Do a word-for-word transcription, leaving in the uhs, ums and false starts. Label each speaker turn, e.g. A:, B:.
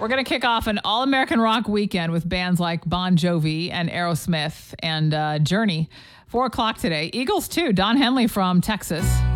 A: We're going to kick off an all-American rock weekend with bands like Bon Jovi and Aerosmith and uh, Journey. Four o'clock today. Eagles, too. Don Henley from Texas.